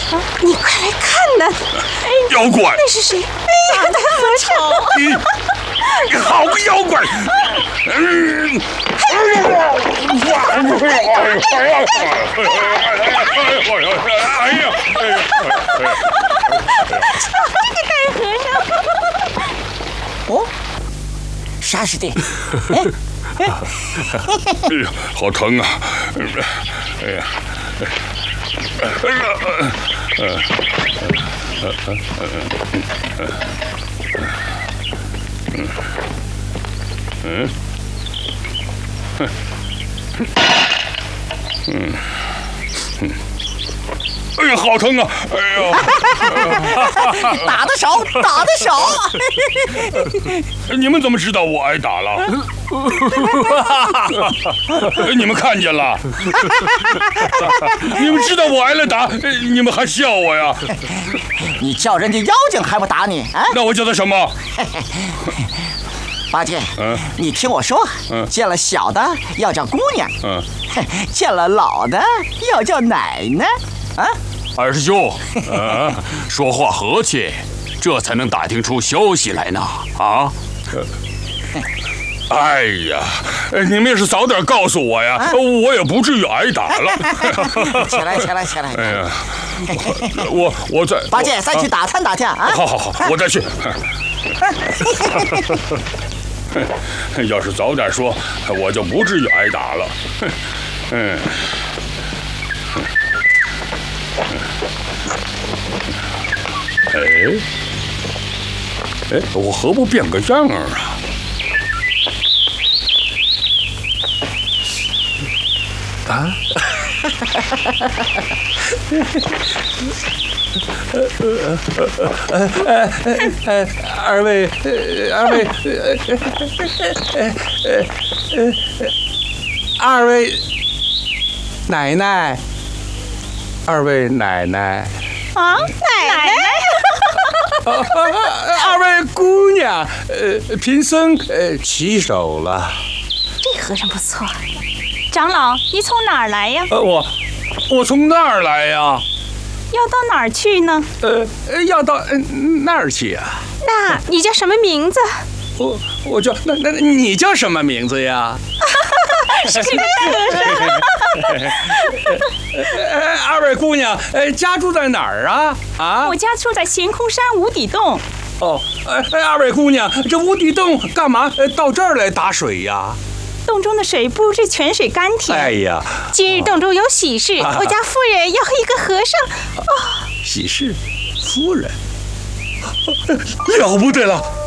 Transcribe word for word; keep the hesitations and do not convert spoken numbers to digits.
你快来看呐！ 妖怪， 那是谁？长得那么丑！ 你好个妖怪！嗯。哎呀！哎呀！ 这大和尚！ 哦，啥师弟？哎哎呀，好疼啊！哎呀！哎呀！嗯。嗯，嗯，哎呀，好疼啊！哎呀， 打得少，打得少！ 你们怎么知道我挨打了？你们看见了？你们知道我挨了打，你们还笑我呀？ 你叫人家妖精还不打你啊？ 那我叫他什么？ 八戒， 嗯， 你听我说， 嗯， 见了小的要叫姑娘， 嗯， 见了老的要叫奶奶，啊， 二师兄，啊，说话和气，这才能打听出消息来呢，啊！ 哎呀，你们要是早点告诉我呀，啊、我也不至于挨打了。 起来，起来，起来！ 哎呀，我我再八戒，再去打探打探啊！ 好好好，我再去。要是早点说，我就不至于挨打了。嗯。哎，哎，我何不变个样儿啊？啊！ 呃呃呃呃呃，二位，二位，呃呃呃，二位奶奶，二位奶奶， 啊，奶奶， 二位姑娘，呃，贫僧呃起手了。 这和尚不错。长老，你从哪儿来呀？ 呃，我我从那儿来呀。 要到哪儿去呢？ 呃，要到呃那儿去呀。 那你叫什么名字？ 我我叫那那你叫什么名字呀？ 是和尚。 呃，二位姑娘，呃，家住在哪儿啊？啊？ 我家住在悬空山无底洞。 哦，哎，二位姑娘，这无底洞干嘛到这儿来打水呀？ 洞中的水不知泉水甘甜。 哎呀， 今日洞中有喜事，啊、我家夫人要和一个和尚。哦， 喜事，夫人， 了不得了！